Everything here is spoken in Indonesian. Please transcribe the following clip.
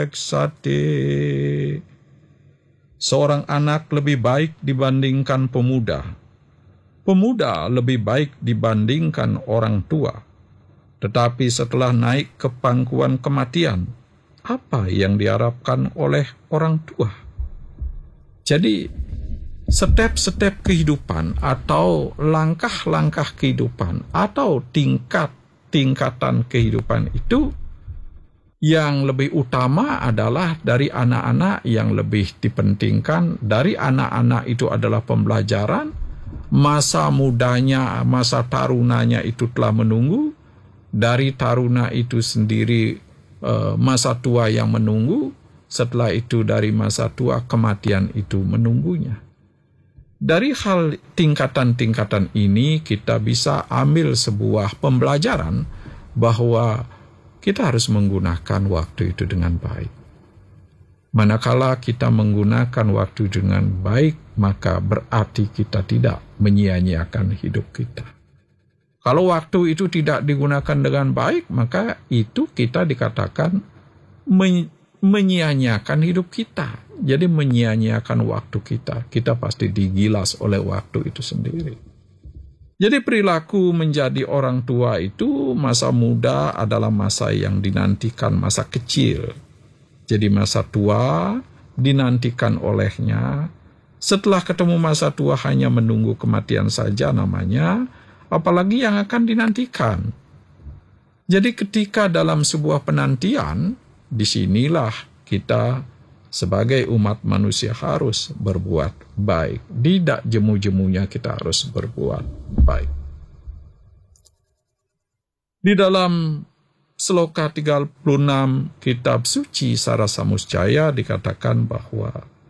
Eksate. Seorang anak lebih baik dibandingkan pemuda. Pemuda lebih baik dibandingkan orang tua. Tetapi setelah naik ke pangkuan kematian, apa yang diharapkan oleh orang tua? Jadi, step-step kehidupan atau langkah-langkah kehidupan atau tingkatan kehidupan itu yang lebih utama adalah dari anak-anak yang lebih dipentingkan. Dari anak-anak itu adalah pembelajaran, masa mudanya, masa tarunanya itu telah menunggu, dari taruna itu sendiri masa tua yang menunggu, setelah itu dari masa tua kematian itu menunggunya. Dari hal tingkatan-tingkatan ini kita bisa ambil sebuah pembelajaran bahwa kita harus menggunakan waktu itu dengan baik. Manakala kita menggunakan waktu dengan baik, maka berarti kita tidak menyia-nyiakan hidup kita. Kalau waktu itu tidak digunakan dengan baik, maka itu kita dikatakan menyia-nyiakan hidup kita. Jadi menyia-nyiakan waktu kita. Kita pasti digilas oleh waktu itu sendiri. Jadi perilaku menjadi orang tua itu, masa muda adalah masa yang dinantikan masa kecil. Jadi masa tua dinantikan olehnya. Setelah ketemu masa tua hanya menunggu kematian saja namanya, apalagi yang akan dinantikan. Jadi ketika dalam sebuah penantian, disinilah kita sebagai umat manusia harus berbuat baik. Tidak jemu-jemunya kita harus berbuat baik. Di dalam Sloka 36 kitab suci Sarasamuscaya dikatakan bahwa